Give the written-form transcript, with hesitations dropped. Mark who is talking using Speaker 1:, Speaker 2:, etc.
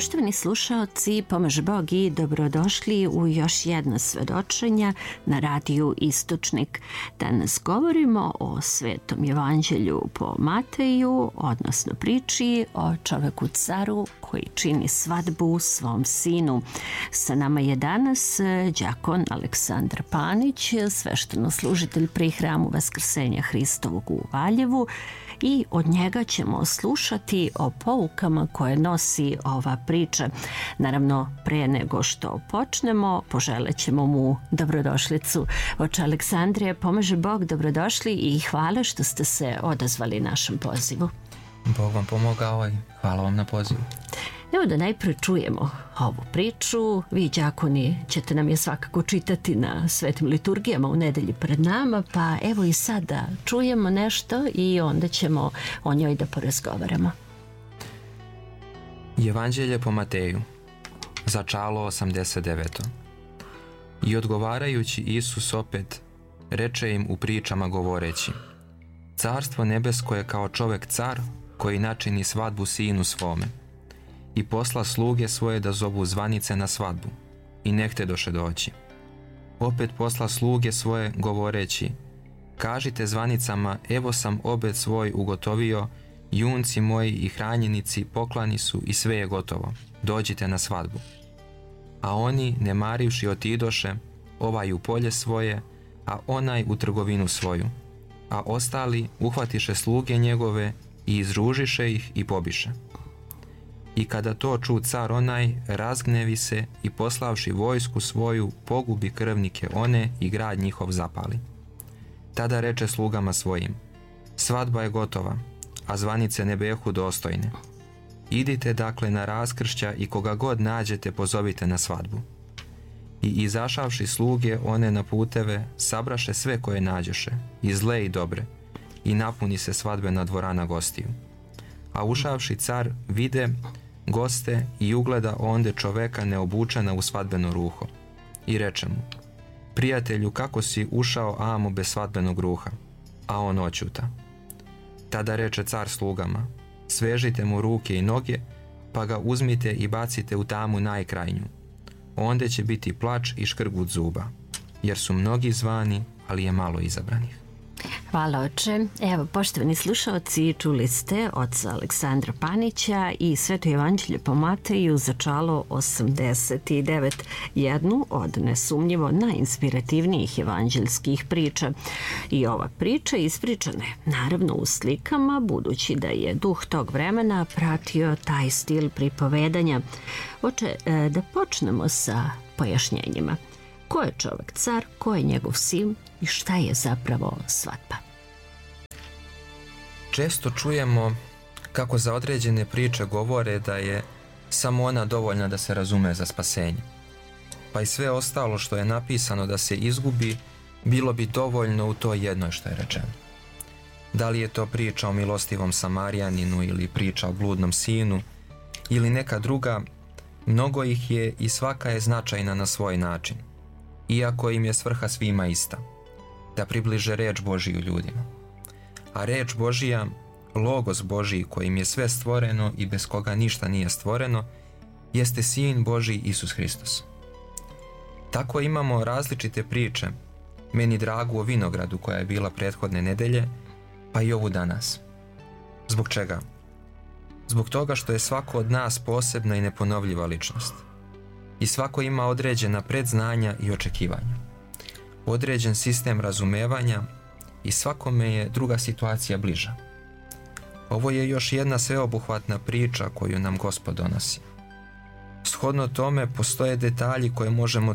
Speaker 1: Poštovani slušaoci, pomaže Bog i dobrodošli u još jedno svedočenje na radiju Istočnik. Danas govorimo o Svetom Evanđelju po Mateju, odnosno priči o čoveku caru koji čini svadbu svom sinu. Sa nama je danas đakon Aleksandar Panić, sveštenoslужitelj pri hramu Vaskrsenja Hristovog u Valjevu, i od njega ćemo slušati o poukama koje nosi ova priča. Naravno, pre nego što počnemo, poželet ćemo mu dobrodošlicu. Oče Aleksandrije, pomaže Bog, dobrodošli i hvala što ste se odazvali našem pozivu.
Speaker 2: Bog vam pomogao i hvala vam na pozivu.
Speaker 1: Evo da najprije čujemo ovu priču. Vi, đakoni, ćete nam je svakako čitati na svetim liturgijama u nedelji pred nama, pa evo i sada čujemo nešto i onda ćemo o njoj da porazgovaramo.
Speaker 2: Evanđelje po Mateju, začalo 89. I odgovarajući Isus opet reče im u pričama govoreći: Carstvo nebesko je kao čovek car koji načini svadbu sinu svome. I posla sluge svoje da zovu zvanice na svadbu, i ne htjedoše doći. Opet posla sluge svoje govoreći: Kažite zvanicama, evo sam obed svoj ugotovio, junci moji i hranjenici poklani su i sve je gotovo, dođite na svadbu. A oni, ne marivši, otidoše, ovaj u polje svoje, a onaj u trgovinu svoju. A ostali uhvatiše sluge njegove i izružiše ih i pobiše. I kada to ču car onaj, razgnevi se i poslavši vojsku svoju, pogubi krvnike one i grad njihov zapali. Tada reče slugama svojim: Svadba je gotova, a zvanice ne behu dostojne. Idite dakle na raskršća i koga god nađete pozovite na svadbu. I izašavši sluge one na puteve, sabraše sve koje nađoše, i zle i dobre, i napuni se svadbena dvorana gostiju. A ušavši car vide goste i ugleda onde čoveka neobučena u svadbeno ruho. I reče mu: Prijatelju, kako si ušao amo bez svadbenog ruha? A on oćuta. Tada reče car slugama: Svežite mu ruke i noge, pa ga uzmite i bacite u tamu najkrajnju. Onde će biti plač i škrgut zuba, jer su mnogi zvani, ali je malo izabranih.
Speaker 1: Hvala, oče. Evo, poštovani slušalci, čuli ste oca Aleksandra Panića i Sveto Evanđelje po Mateju, začalo 89, jednu od nesumnjivo najinspirativnijih evanđelskih priča. I ova priča ispričana je naravno u slikama, budući da je duh tog vremena pratio taj stil pripovedanja. Oče, da počnemo sa pojašnjenjima. Ko je čovek car, ko je njegov sin i šta je zapravo svadba?
Speaker 2: Često čujemo kako za određene priče govore da je samo ona dovoljna da se razume za spasenje. Pa i sve ostalo što je napisano da se izgubi, bilo bi dovoljno u toj jednoj što je rečeno. Da li je to priča o milostivom Samarijaninu ili priča o bludnom sinu ili neka druga, mnogo ih je i svaka je značajna na svoj način, iako im je svrha svima ista, da približe reč Božiju ljudima. A reč Božija, Logos Božiji kojim je sve stvoreno i bez koga ništa nije stvoreno, jeste Sin Božiji Isus Hristos. Tako imamo različite priče, meni dragu o vinogradu koja je bila prethodne nedelje, pa i ovu danas. Zbog čega? Zbog toga što je svako od nas posebna i neponovljiva ličnost. I svako ima određena predznanja i očekivanja, određen sistem razumevanja i svakome je druga situacija bliža. Ovo je još jedna sveobuhvatna priča koju nam Gospod donosi. Shodno tome postoje detalji koje možemo